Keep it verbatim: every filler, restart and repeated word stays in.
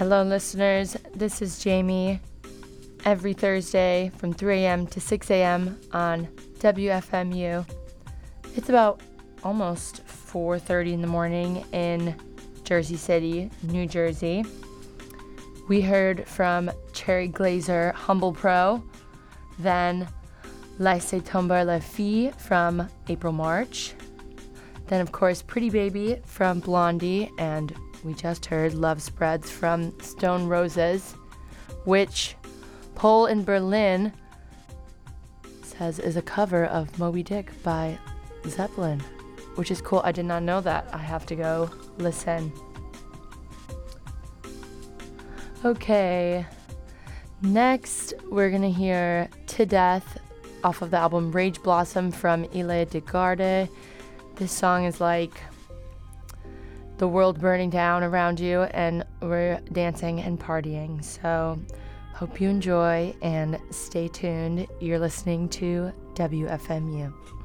Hello, listeners. This is Jamie. Every Thursday from three a.m. to six a.m. on W F M U. It's about almost four thirty in the morning in Jersey City, New Jersey. We heard from Cherry Glazer, Humble Pro, then Laissez Tomber la Fille from April March, then of course Pretty Baby from Blondie, and we just heard Love Spreads from Stone Roses, which Poll in Berlin says is a cover of Moby Dick by Zeppelin, which is cool. I did not know that. I have to go listen. Okay, next we're gonna hear To Death off of the album Rage Blossom from Ile de Garde. This song is like the world burning down around you and we're dancing and partying. So hope you enjoy and stay tuned. You're listening to W F M U.